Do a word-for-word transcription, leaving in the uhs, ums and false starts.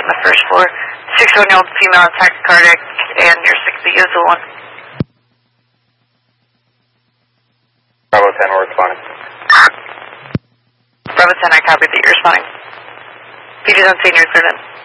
on the first floor. sixty-one-year-old female tachycardic, and your sixty is the one. Bravo ten, we're responding. Bravo ten, I copy that you're responding. P Gs on scene, you're cleared in.